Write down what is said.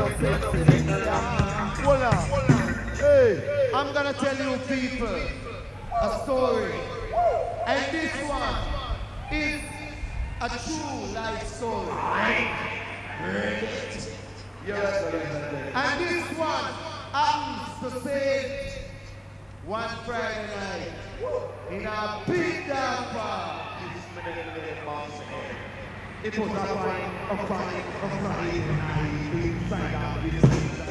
so sexy. Hold on. Hey, I'm gonna tell you people a story. And this one is a true life story. And this one happens to say one Friday night in a big damn bar. It was a fine night inside of this